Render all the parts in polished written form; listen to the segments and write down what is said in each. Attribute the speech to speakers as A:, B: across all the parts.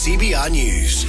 A: CBR News.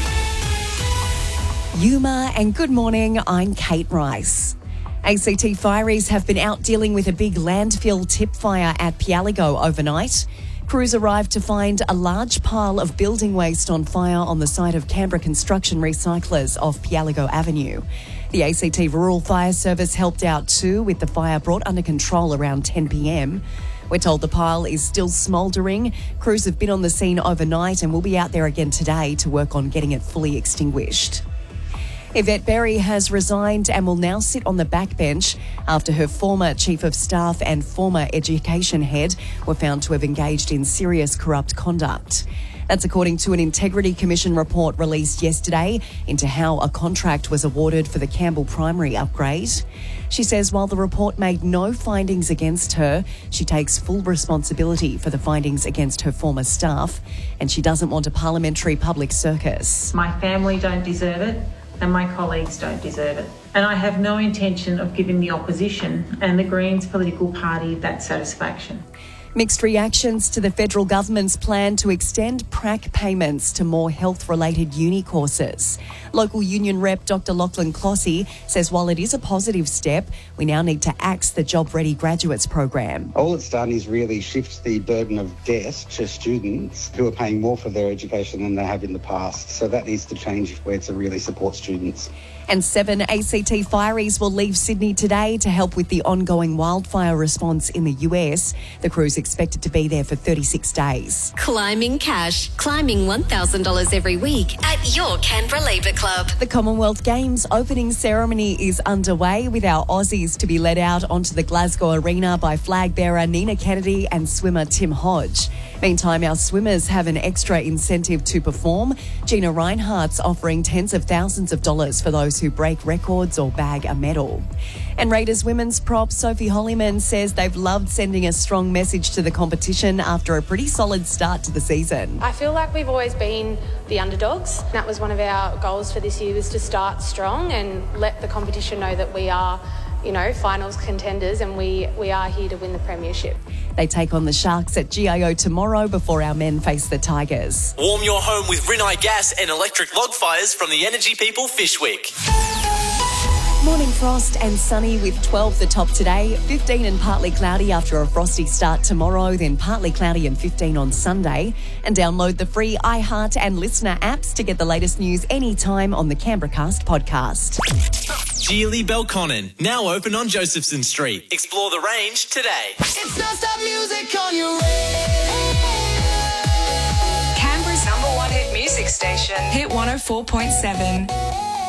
B: Yuma and good morning, I'm Kate Rice. ACT fireys have been out dealing with a big landfill tip fire at Pialligo overnight. Crews arrived to find a large pile of building waste on fire on the site of Canberra Construction Recyclers off Pialligo Avenue. The ACT Rural Fire Service helped out too, with the fire brought under control around 10 p.m. We're told the pile is still smouldering. Crews have been on the scene overnight and will be out there again today to work on getting it fully extinguished. Yvette Berry has resigned and will now sit on the backbench after her former Chief of Staff and former Education Head were found to have engaged in serious corrupt conduct. That's according to an Integrity Commission report released yesterday into how a contract was awarded for the Campbell Primary upgrade. She says while the report made no findings against her, she takes full responsibility for the findings against her former staff, and she doesn't want a parliamentary public circus.
C: My family don't deserve it, and my colleagues don't deserve it. And I have no intention of giving the opposition and the Greens political party that satisfaction.
B: Mixed reactions to the federal government's plan to extend PRAC payments to more health-related uni courses. Local union rep Dr Lachlan Clossy says while it is a positive step, we now need to axe the Job Ready Graduates program.
D: All it's done is really shift the burden of debt to students who are paying more for their education than they have in the past. So that needs to change where to really support students.
B: And 7 ACT fireys will leave Sydney today to help with the ongoing wildfire response in the US. The crew's expected to be there for 36 days.
E: Climbing cash. Climbing $1,000 every week at your Canberra Labour Club.
B: The Commonwealth Games opening ceremony is underway with our Aussies to be led out onto the Glasgow Arena by flag bearer Nina Kennedy and swimmer Tim Hodge. Meantime, our swimmers have an extra incentive to perform. Gina Reinhardt's offering tens of thousands of dollars for those who break records or bag a medal. And Raiders women's prop Sophie Hollyman says they've loved sending a strong message to the competition after a pretty solid start to the season.
F: I feel like we've always been the underdogs. That was one of our goals for this year, was to start strong and let the competition know that we are, finals contenders, and we are here to win the premiership.
B: They take on the Sharks at GIO tomorrow before our men face the Tigers.
G: Warm your home with Rinnai gas and electric log fires from the Energy People Fish Week.
B: Morning frost and sunny with 12 the top today, 15 and partly cloudy after a frosty start tomorrow, then partly cloudy and 15 on Sunday. And download the free iHeart and Listener apps to get the latest news anytime on the Canberra Cast podcast.
G: Geely Belconnen, now open on Josephson Street. Explore the range today.
A: It's non-stop music on your radio.
H: Canberra's #1 hit music station, Hit 104.7.